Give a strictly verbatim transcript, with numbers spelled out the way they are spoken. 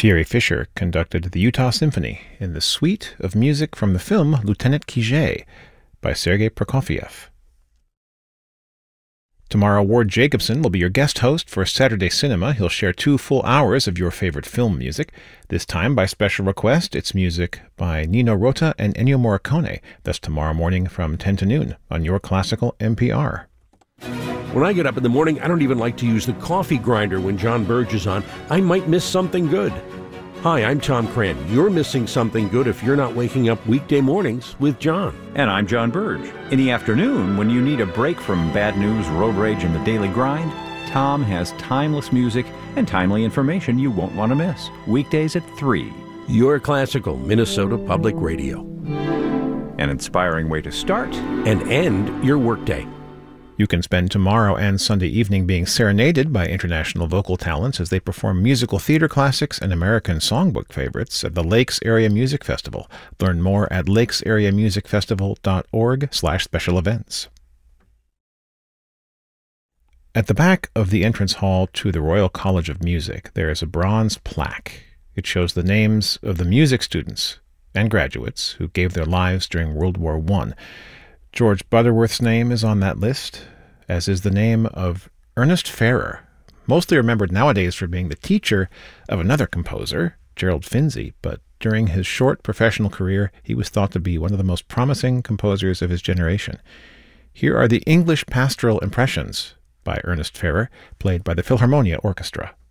Thierry Fischer conducted the Utah Symphony in the suite of music from the film Lieutenant Kijé by Sergei Prokofiev. Tomorrow, Ward Jacobson will be your guest host for Saturday Cinema. He'll share two full hours of your favorite film music. This time, by special request, it's music by Nino Rota and Ennio Morricone. That's tomorrow morning from ten to noon on Your Classical N P R. When I get up in the morning, I don't even like to use the coffee grinder when John Burge is on. I might miss something good. Hi, I'm Tom Cran. You're missing something good if you're not waking up weekday mornings with John. And I'm John Burge. In the afternoon, when you need a break from bad news, road rage, and the daily grind, Tom has timeless music and timely information you won't want to miss. Weekdays at three. Your Classical Minnesota Public Radio. An inspiring way to start and end your workday. You can spend tomorrow and Sunday evening being serenaded by international vocal talents as they perform musical theater classics and American songbook favorites at the Lakes Area Music Festival. Learn more at lakesareamusicfestival.org slash special events. At the back of the entrance hall to the Royal College of Music, there is a bronze plaque. It shows the names of the music students and graduates who gave their lives during World War One. George Butterworth's name is on that list, as is the name of Ernest Ferrer, mostly remembered nowadays for being the teacher of another composer, Gerald Finzi, but during his short professional career, he was thought to be one of the most promising composers of his generation. Here are the English Pastoral Impressions by Ernest Ferrer, played by the Philharmonia Orchestra.